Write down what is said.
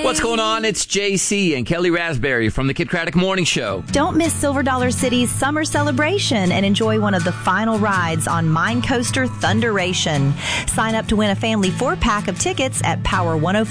What's going on? It's JC and Kelly Raspberry from the Kid Craddock Morning Show. Don't miss Silver Dollar City's summer celebration and enjoy one of the final rides on Mine Coaster Thunderation. Sign up to win a family 4-pack of tickets at Power 105.